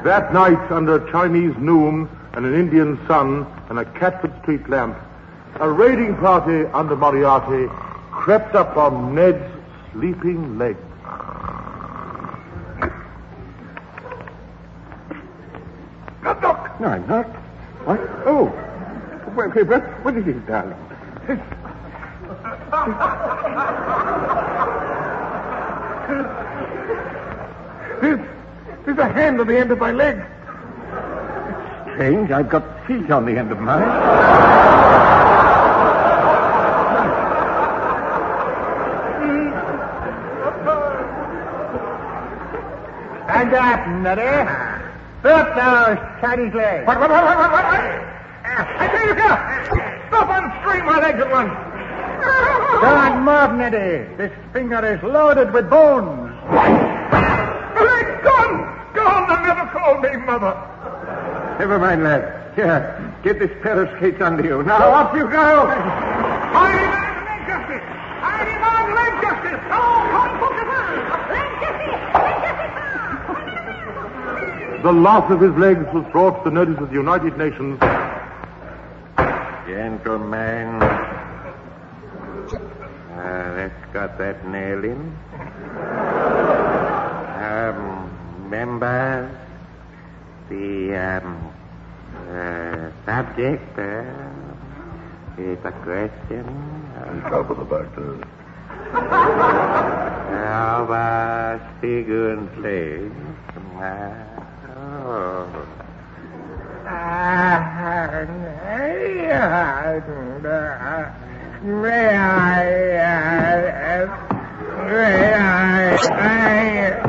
That night, under a Chinese noon and an Indian sun and a Catford Street lamp, a raiding party under Moriarty crept up on Ned's sleeping legs. Knock. No, I'm not. What? Oh. What is it, darling? There's a hand on the end of my leg. It's strange. I've got feet on the end of mine. Stand up, Neddy. Stop those Chinese legs. What? I tell you, stop unscrewing my legs at once. Don't move, Neddy. This finger is loaded with bones. The leg's gone. Gone. They'll never call me Mother. Never mind, lad. Here, get this pair of skates under you. Now, off you go. I demand leg justice. I demand leg justice. The loss of his legs was brought to the notice of the United Nations. Gentlemen, let's got that nail in. Members, the subject is a question Cover the doctor. of figure and play. May I